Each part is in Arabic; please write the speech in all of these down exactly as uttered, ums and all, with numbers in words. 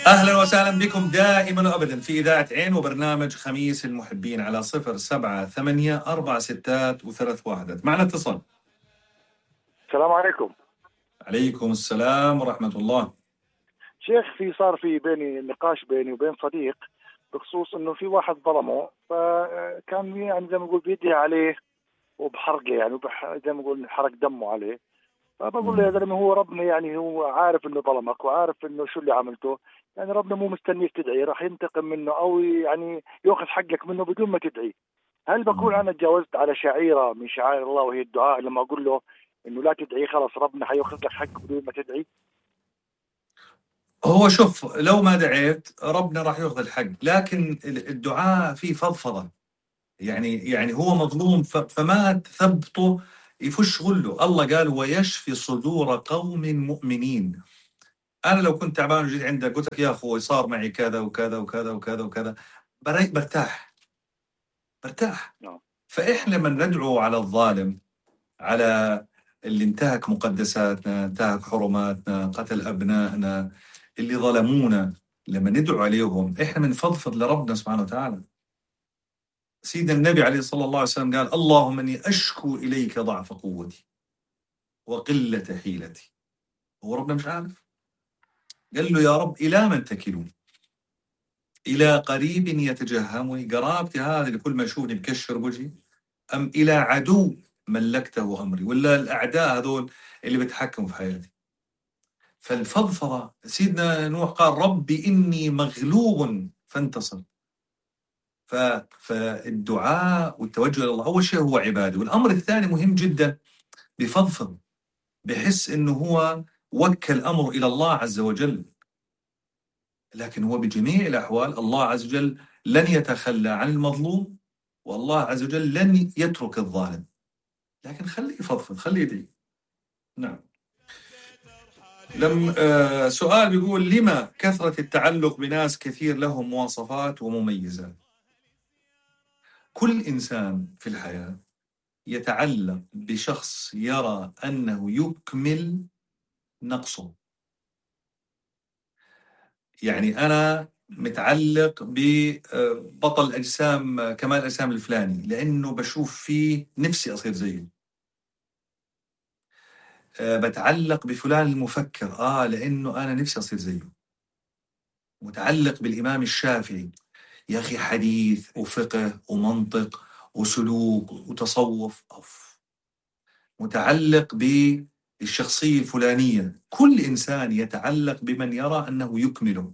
أهلا وسهلا بكم دائما وأبدا في إذاعة عين وبرنامج خميس المحبين على صفر سبعة ثمانية أربعة ستات وثلاث واحدات. معنا اتصال. السلام عليكم. عليكم السلام ورحمة الله. شيخ، في صار في بيني نقاش بيني وبين صديق بخصوص انه في واحد ظلمه، فكان يعني زي ما نقول بيدعي عليه وبحرقه، يعني وبح- زي ما نقول حرق دمه عليه. فبقول له يا زلمه، هو ربنا يعني هو عارف انه ظلمك وعارف انه شو اللي عملته، يعني ربنا مو مستنيك تدعي، راح ينتقم منه او يعني ياخذ حقك منه بدون ما تدعي. هل بكون انا تجاوزت على شعيره من شعائر الله وهي الدعاء لما اقول له انه لا تدعي، خلاص ربنا حياخذ لك حقك بدون ما تدعي؟ هو شوف، لو ما دعيت ربنا راح ياخذ الحق، لكن الدعاء فيه فضفضة. يعني يعني هو مظلوم، ف- فما تثبطه يفش غله. الله قال ويشفي صدور قوم مؤمنين. انا لو كنت تعبان وجيت عندك قلت لك يا اخوي صار معي كذا وكذا وكذا وكذا وكذا، بري- برتاح برتاح. نعم. فاحنا لما ندعو على الظالم، على اللي انتهك مقدساتنا، انتهك حرماتنا، قتل ابنائنا، اللي ظلمونا، لما ندعو عليهم احنا بنفضفض لربنا سبحانه وتعالى. سيدنا النبي عليه الصلاه الله عليه وسلم قال اللهم اني اشكو اليك ضعف قوتي وقله حيلتي. هو ربنا مش عارف؟ قال له يا رب الى من تكلون؟ إلى قريب يتجهمني، قرابتي هذه اللي كل ما يشوفني بكشر وجهي، أم إلى عدو ملكته أمري، ولا الأعداء هذول اللي بيتحكموا في حياتي؟ فالفضفضة، سيدنا نوح قال ربي إني مغلوب فانتصر. ف... فالدعاء والتوجه إلى الله أول شيء هو عبادة، والأمر الثاني مهم جدا، بفضفض، بحس إنه هو وكل أمره إلى الله عز وجل. لكن هو بجميع الأحوال الله عز وجل لن يتخلى عن المظلوم، والله عز وجل لن يترك الظالم، لكن خليه يفضفض، خليه يدعي. نعم. لم آه سؤال بيقول لما كثرة التعلق بناس كثير لهم مواصفات ومميزات؟ كل إنسان في الحياة يتعلق بشخص يرى أنه يكمل نقصه. يعني أنا متعلق ببطل أجسام كمال الأجسام الفلاني لأنه بشوف فيه نفسي أصير زيه. أه بتعلق بفلان المفكر آه لأنه أنا نفسي أصير زيه. متعلق بالإمام الشافعي، يا أخي حديث وفقه ومنطق وسلوك وتصوف. أوف. متعلق بالشخصية الفلانية. كل إنسان يتعلق بمن يرى أنه يكمله.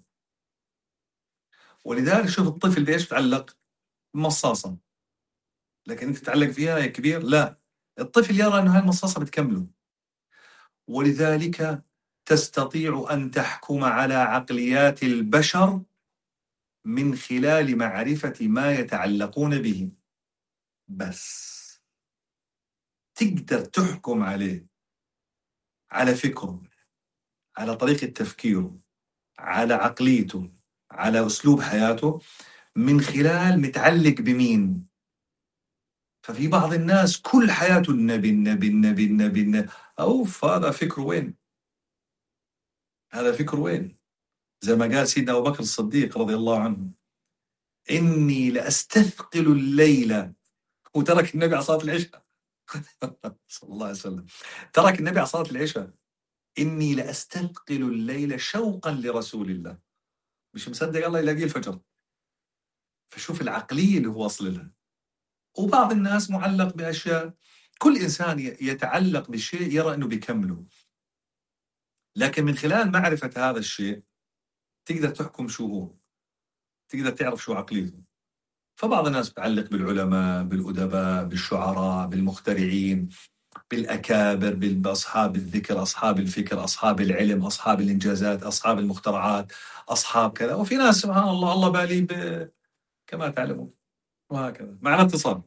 ولذلك شوف الطفل بإيش بتعلق؟ مصاصة، لكن انت تتعلق فيها يا كبير؟ لا، الطفل يرى انه هاي المصاصة بتكمله. ولذلك تستطيع ان تحكم على عقليات البشر من خلال معرفة ما يتعلقون به. بس تقدر تحكم عليه، على فكره، على طريقة تفكيره، على عقليته، على اسلوب حياته، من خلال متعلق بمين. ففي بعض الناس كل حياته النبي النبي النبي النبي, النبي. أوف، هذا فكره وين؟ هذا فكره وين؟ زي ما قال سيدنا أبو بكر الصديق رضي الله عنه إني لأستثقل الليلة، وترك النبي على صلاة العشاء صلى الله عليه وسلم، ترك النبي على صلاة العشاء. إني لأستثقل الليل شوقا لرسول الله، مش مصدق الله يلاقيه الفجر. فشوف العقلية اللي هو وصل لها. وبعض الناس معلق بأشياء. كل إنسان يتعلق بشيء يرى أنه بيكمله، لكن من خلال معرفة هذا الشيء تقدر تحكم شو هو، تقدر تعرف شو عقليته. فبعض الناس بتعلق بالعلماء، بالأدباء، بالشعراء، بالمخترعين، بالأكابر، بأصحاب الذكر، أصحاب الفكر، أصحاب العلم، أصحاب الإنجازات، أصحاب المخترعات، أصحاب كذا. وفي ناس سبحان الله الله بالي ب... كما تعلمون. وهكذا. معنا اتصال.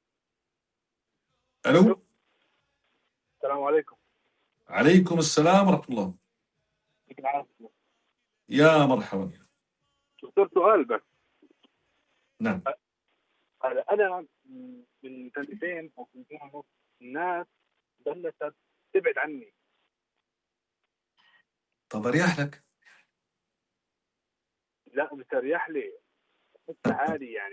ألو. السلام عليكم. عليكم السلام ورحمة الله. يعطيك العافية. يا مرحبا. دكتور، سؤال بس. نعم. هلا انا من سنتين او سنتين ونص الناس بلشت تبعد عني. طب أريح لك. لا مستريح لي حتى عادي يعني.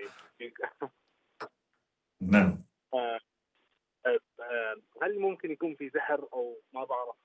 نعم. آه آه آه هل ممكن يكون في سحر او ما بعرف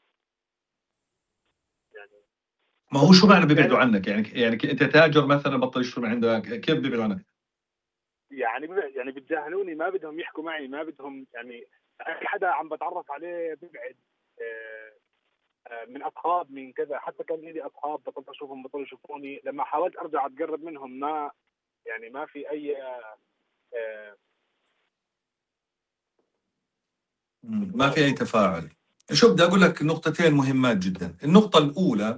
يعني؟ ما هو شو معنى بيبعدوا عنك؟ يعني يعني انت تاجر مثلا بطل يشتروا من عندك، كيف بيبعدوا عنك؟ يعني يعني بتجاهلوني، ما بدهم يحكوا معي، ما بدهم يعني اي حدا عم بتعرف عليه ببعد. آه من اصحاب من كذا، حتى كان لي اصحاب بطلت اشوفهم بطلوا يشوفوني، لما حاولت ارجع اتقرب منهم ما يعني ما في اي آه ما في اي تفاعل. شو بدي اقول لك نقطتين مهمات جدا. النقطة الأولى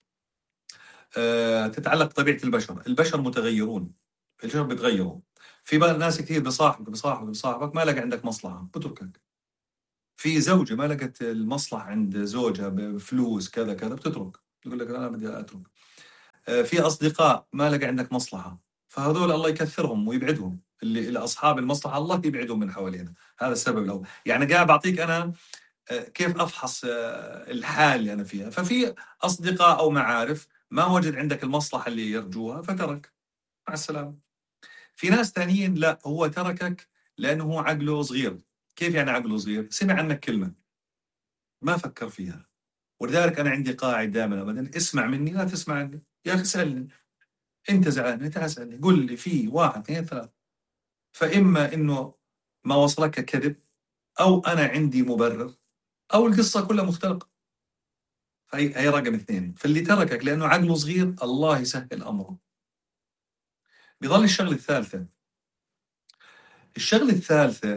أه تتعلق بطبيعة البشر. البشر متغيرون، البشر بيتغيروا. في بقى ناس كثير بصاحبك بصاحبك بصاحبك ما لقى عندك مصلحة بتركك. في زوجة ما لقت المصلحة عند زوجها بفلوس كذا كذا بتترك، يقول لك أنا بدي أترك. أه في أصدقاء ما لقى عندك مصلحة، فهذول الله يكثرهم ويبعدهم. اللي, اللي أصحاب المصلحة الله يبعدهم من حوالينا. هذا السبب الأول. يعني قاعد بعطيك أنا كيف أفحص الحال اللي أنا فيها. ففي أصدقاء أو معارف ما وجد عندك المصلحة اللي يرجوها فترك، مع السلامة. في ناس ثانيين لا، هو تركك لأنه هو عقله صغير. كيف يعني عقله صغير؟ سمع عنك كلمة ما فكر فيها. ولذلك أنا عندي قاعدة دائما أبدا: اسمع مني لا تسمع عني. يا أخي اسألني، أنت زعلان تعال اسألني، قل لي في واحد اثنين ثلاثة. فإما إنه ما وصلك كذب، أو أنا عندي مبرر، أو القصة كلها مختلقة. هي هي رقم اثنين. فاللي تركك لأنه عقله صغير الله يسهل أمره. بيظل الشغلة الثالثة. الشغلة الثالثة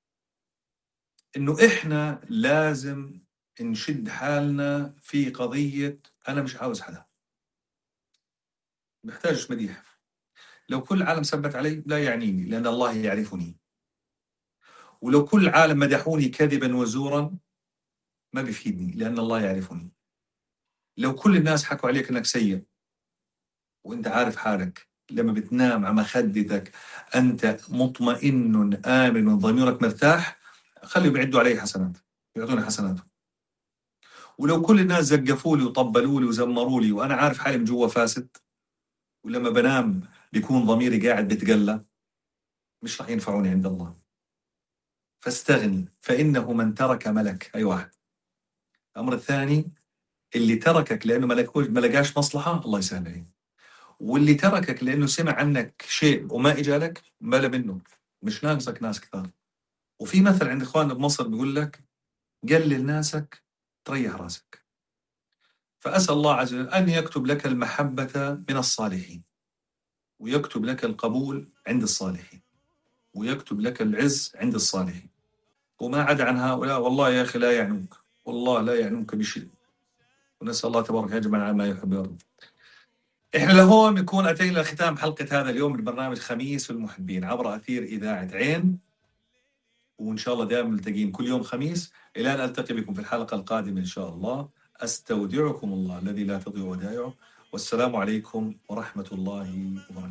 إنه إحنا لازم نشد حالنا في قضية أنا مش عاوز حدا. بحتاجش مديح. لو كل عالم سبت علي لا يعنيني، لأن الله يعرفني. ولو كل عالم مدحوني كذبا وزورا ما بيفيدني، لأن الله يعرفني. لو كل الناس حكوا عليك إنك سيء وإنت عارف حالك، لما بتنام على مخدتك أنت مطمئن آمن وضميرك مرتاح، خليهم يعدوا علي حسنات، يعطوني حسنات. ولو كل الناس زقفوا لي وطبلوا لي وزمروا لي وأنا عارف حالي من جوا فاسد، ولما بنام بيكون ضميري قاعد بتقلى، مش راح ينفعوني عند الله. فاستغني فإنه من ترك ملك. أي واحد. الأمر الثاني، اللي تركك لأنه ما لقاش مصلحة الله يسهل عليه. واللي تركك لأنه سمع عنك شيء وما إجالك بلا منه، مش ناقصك ناس كثار. وفي مثل عند إخواننا بمصر بيقول لك: قلل ناسك تريح راسك. فأسأل الله عز وجل أن يكتب لك المحبة من الصالحين، ويكتب لك القبول عند الصالحين، ويكتب لك العز عند الصالحين. وما عدا عن هؤلاء والله يا أخي لا يعنوك، والله لا يعنوك بشيء. ونسأل الله تبارك يجمعنا على ما يحب ويرضى. إحنا لهون بنكون أتينا لختام حلقة هذا اليوم من برنامج خميس المحبين عبر أثير إذاعة عين. وإن شاء الله دائما ملتقين كل يوم خميس. إلى أن ألتقي بكم في الحلقة القادمة إن شاء الله. أستودعكم الله الذي لا تضيع ودائعه. والسلام عليكم ورحمة الله وبركاته.